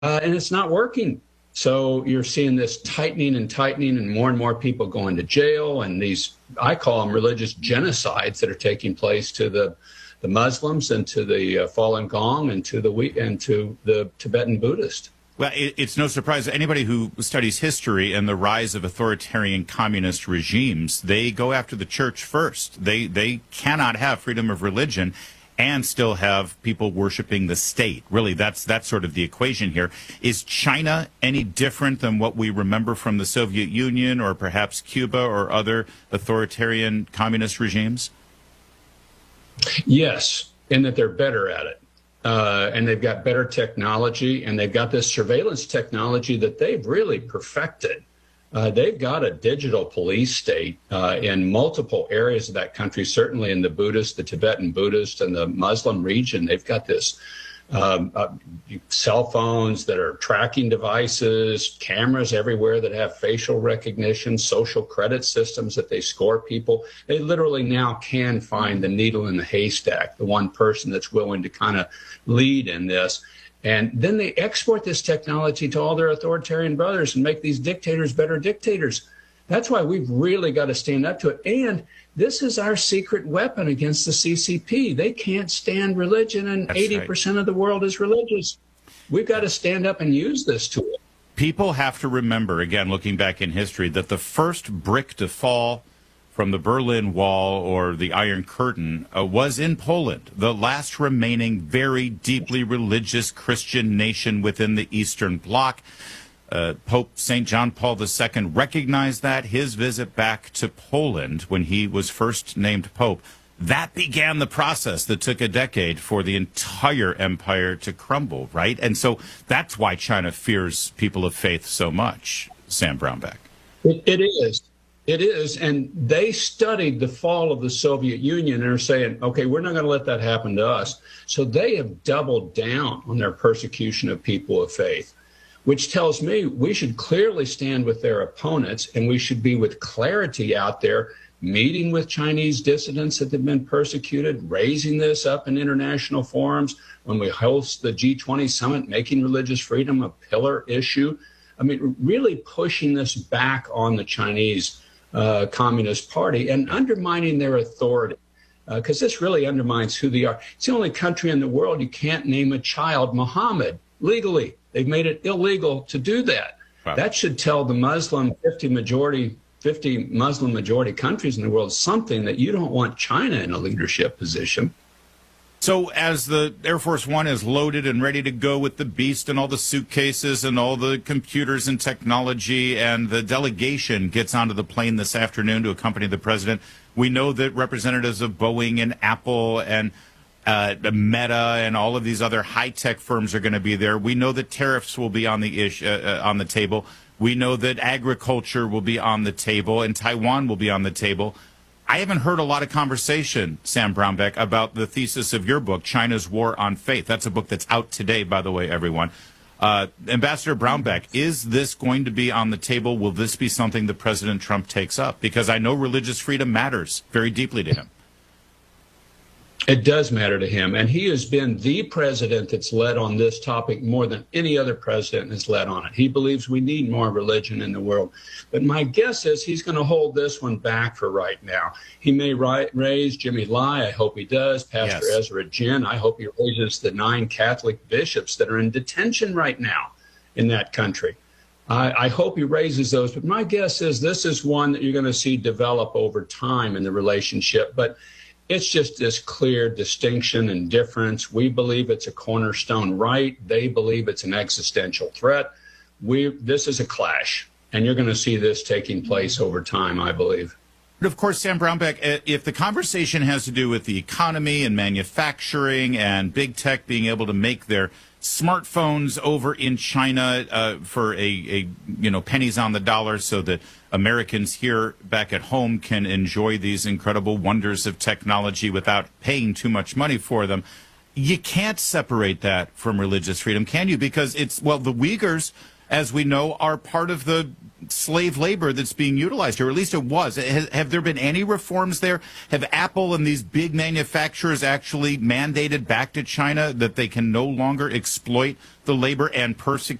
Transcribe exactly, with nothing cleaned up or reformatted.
uh, and it's not working. So you're seeing this tightening and tightening, and more and more people going to jail, and these, I call them religious genocides that are taking place to the the Muslims and to the uh, Falun Gong and to the and to the Tibetan Buddhist. Well, it's no surprise that anybody who studies history and the rise of authoritarian communist regimes, they go after the church first. They they cannot have freedom of religion and still have people worshiping the state. Really, that's that's sort of the equation here. Is China any different than what we remember from the Soviet Union or perhaps Cuba or other authoritarian communist regimes? Yes, in that they're better at it. Uh, and they've got better technology, and they've got this surveillance technology that they've really perfected. Uh, they've got a digital police state uh, in multiple areas of that country, certainly in the Buddhist, the Tibetan Buddhist, and the Muslim region. They've got this um, uh, cell phones that are tracking devices, cameras everywhere that have facial recognition, social credit systems that they score people. They literally now can find the needle in the haystack, the one person that's willing to kind of lead in this. And then they export this technology to all their authoritarian brothers and make these dictators better dictators. That's why we've really got to stand up to it. And this is our secret weapon against the C C P. They can't stand religion, and That's eighty percent right. of the world is religious. We've got to stand up and use this tool. People have to remember, again, looking back in history, that the first brick to fall from the Berlin Wall or the Iron Curtain uh, was in Poland, the last remaining very deeply religious Christian nation within the Eastern Bloc. Uh, Pope Saint John Paul the Second recognized that. His visit back to Poland when he was first named Pope, that began the process that took a decade for the entire empire to crumble, right? And so that's why China fears people of faith so much, Sam Brownback. It, it is. It is, and they studied the fall of the Soviet Union and are saying, okay, we're not going to let that happen to us. So they have doubled down on their persecution of people of faith, which tells me we should clearly stand with their opponents, and we should be with clarity out there, meeting with Chinese dissidents that have been persecuted, raising this up in international forums. When we host the G twenty summit, making religious freedom a pillar issue. I mean, really pushing this back on the Chinese Uh, Communist Party and undermining their authority, because uh, this really undermines who they are. It's the only country in the world you can't name a child Muhammad legally. They've made it illegal to do that. Wow. That should tell the Muslim fifty majority, fifty Muslim majority countries in the world something, that you don't want China in a leadership position. So as the Air Force One is loaded and ready to go with the beast and all the suitcases and all the computers and technology, and the delegation gets onto the plane this afternoon to accompany the president, we know that representatives of Boeing and Apple and uh, Meta and all of these other high-tech firms are going to be there. We know that tariffs will be on the ish, uh, uh, on the table. We know that agriculture will be on the table, and Taiwan will be on the table. I haven't heard a lot of conversation, Sam Brownback, about the thesis of your book, China's War on Faith. That's a book that's out today, by the way, everyone. Uh, Ambassador Brownback, is this going to be on the table? Will this be something that President Trump takes up? Because I know religious freedom matters very deeply to him. It does matter to him, and he has been the president that's led on this topic more than any other president has led on it. He believes we need more religion in the world. But my guess is he's going to hold this one back for right now. He may ri- raise Jimmy Lai. I hope he does. Pastor yes. Ezra Jin. I hope he raises the nine Catholic bishops that are in detention right now in that country. I, I hope he raises those. But my guess is this is one that you're going to see develop over time in the relationship. But it's just this clear distinction and difference. We believe it's a cornerstone right. They believe it's an existential threat. We this is a clash, and you're going to see this taking place over time, I believe. But of course, Sam Brownback, if the conversation has to do with the economy and manufacturing and big tech being able to make their smartphones over in China uh, for a, a you know pennies on the dollar, so that Americans here back at home can enjoy these incredible wonders of technology without paying too much money for them. You can't separate that from religious freedom, can you? Because it's, well, the Uyghurs, as we know, are part of the slave labor that's being utilized here, or at least it was. Has, have there been any reforms there? Have Apple and these big manufacturers actually mandated back to China that they can no longer exploit the labor and persecute